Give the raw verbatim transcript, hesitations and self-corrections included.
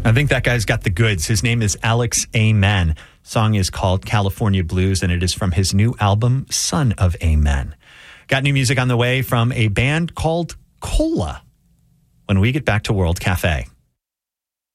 I think that guy's got the goods. His name is Alex Amen. Song is called California Blues, and it is from his new album, Son of Amen. Got new music on the way from a band called Cola when we get back to World Cafe.